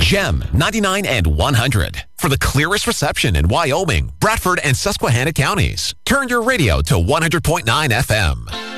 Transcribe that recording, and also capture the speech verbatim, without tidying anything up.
Gem ninety-nine and one hundred. For the clearest reception in Wyoming, Bradford, and Susquehanna counties. Turn your radio to one hundred point nine F M.